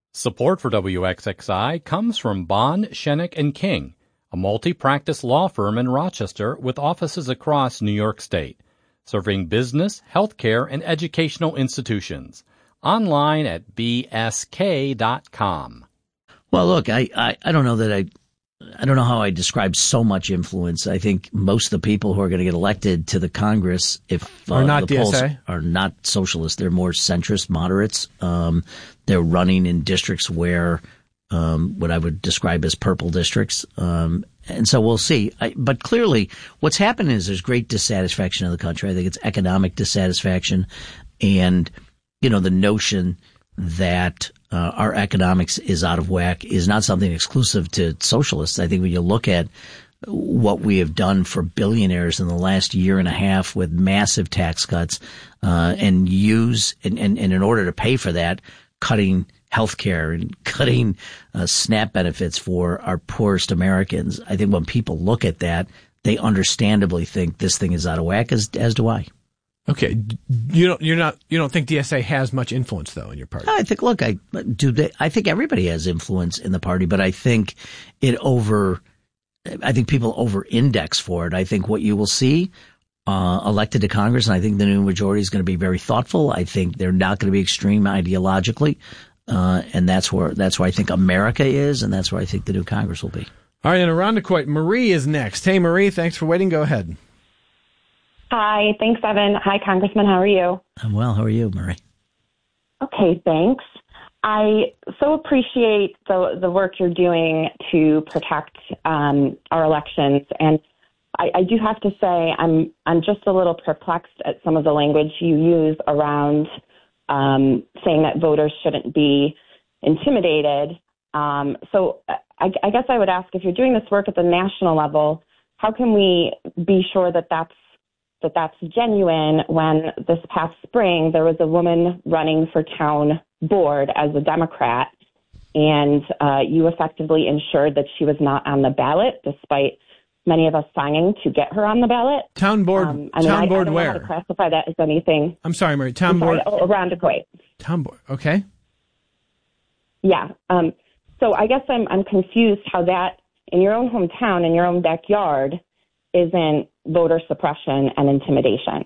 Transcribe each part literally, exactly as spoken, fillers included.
Support for W X X I comes from Bond, Shenik and King, a multi-practice law firm in Rochester with offices across New York State, serving business, healthcare, and educational institutions. Online at b s k dot com. Well, look, I, I, I don't know that I, I don't know how I describe so much influence. I think most of the people who are going to get elected to the Congress, if uh, are not the polls D S A? are not socialists, they're more centrist moderates. Um, they're running in districts where, um, what I would describe as purple districts. Um, and so we'll see. I, but clearly what's happened is there's great dissatisfaction in the country. I think it's economic dissatisfaction and, you know, the notion that uh, our economics is out of whack is not something exclusive to socialists. I think when you look at what we have done for billionaires in the last year and a half with massive tax cuts, uh, and use, and, and, and in order to pay for that, cutting healthcare and cutting uh, SNAP benefits for our poorest Americans. I think when people look at that, they understandably think this thing is out of whack, as, as do I. Okay, you don't. You're not. You don't think D S A has much influence, though, in your party? I think. Look, I do. They, I think everybody has influence in the party, but I think it over. I think people over-index for it. I think what you will see uh, elected to Congress, and I think the new majority is going to be very thoughtful. I think they're not going to be extreme ideologically, uh, and that's where that's where I think America is, and that's where I think the new Congress will be. All right, in Irondequoit, Marie is next. Hey, Marie, thanks for waiting. Go ahead. Hi, thanks, Evan. Hi, Congressman. How are you? I'm well. How are you, Marie? Okay, thanks. I so appreciate the the work you're doing to protect um, our elections, and I, I do have to say I'm I'm just a little perplexed at some of the language you use around um, saying that voters shouldn't be intimidated. Um, so I, I guess I would ask, if you're doing this work at the national level, how can we be sure that that's that that's genuine when this past spring there was a woman running for town board as a Democrat, and uh, you effectively ensured that she was not on the ballot, despite many of us signing to get her on the ballot. Town board, um, I town mean, board I, I don't where? know how to classify that as anything. I'm sorry, Marie. Town I'm sorry, board. oh, Irondequoit. Town board. Okay. Yeah. Um, so I guess I'm I'm confused how that, in your own hometown, in your own backyard, isn't voter suppression and intimidation.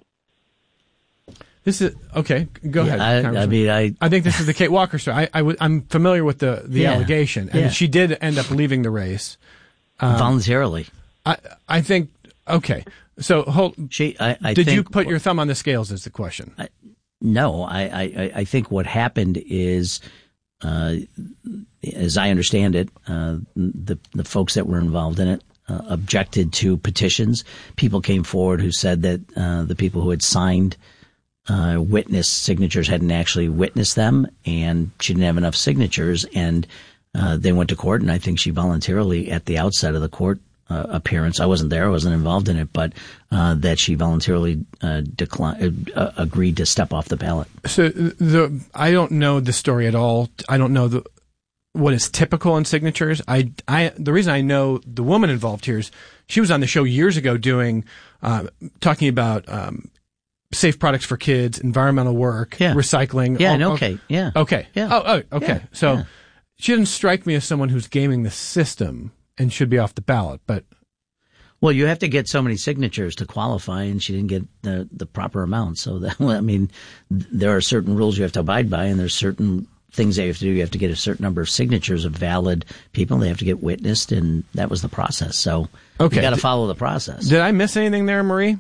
This is okay. Go yeah, ahead. I, I mean, I I think this is the Kate Walker story. I, I w- I'm familiar with the the yeah, allegation, and yeah. she did end up leaving the race um, voluntarily. I I think okay. So hold. She. I, I did think, you put your thumb on the scales? Is the question? I, no, I, I I think what happened is, uh, as I understand it, uh, the the folks that were involved in it uh, objected to petitions. People came forward who said that uh, the people who had signed uh, witness signatures hadn't actually witnessed them, and she didn't have enough signatures, and uh, they went to court, and I think she voluntarily, at the outset of the court uh, appearance, I wasn't there, I wasn't involved in it, but uh, that she voluntarily uh, declined, uh, agreed to step off the ballot. So the I don't know the story at all. I don't know the what is typical in signatures. I, I, the reason I know the woman involved here is she was on the show years ago doing, uh, talking about, um, safe products for kids, environmental work, yeah. recycling. Yeah, all, and all, okay, yeah. Okay. Yeah. Oh, oh okay. Yeah. So yeah. she didn't strike me as someone who's gaming the system and should be off the ballot, but. Well, you have to get so many signatures to qualify, and she didn't get the, the proper amount. So that, I mean, there are certain rules you have to abide by, and there's certain things that you have to do. You have to get a certain number of signatures of valid people. They have to get witnessed, and that was the process. So okay. you got to follow the process. Did I miss anything there, Marie?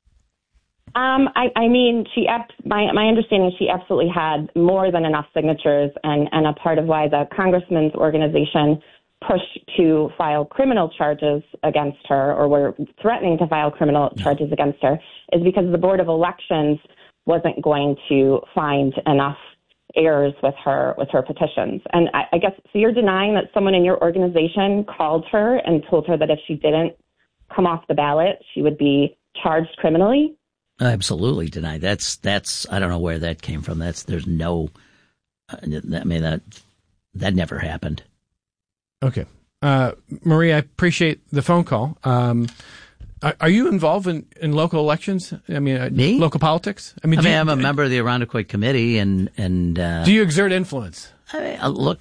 Um, I, I mean, she my my understanding is she absolutely had more than enough signatures, and, and a part of why the congressman's organization pushed to file criminal charges against her, or were threatening to file criminal charges against her, is because the Board of Elections wasn't going to find enough errors with her with her petitions. And I, I guess, so you're denying that someone in your organization called her and told her that if she didn't come off the ballot, she would be charged criminally? I absolutely deny. That's, that's, I don't know where that came from. That's, there's no, I mean, that, that never happened. Okay. Uh, Marie, I appreciate the phone call. Um, are, are you involved in, in local elections? I mean, uh, Me? local politics? I mean, I mean you, I'm a member of the Irondequoit committee, and, and, uh, do you exert influence? I mean, uh, look,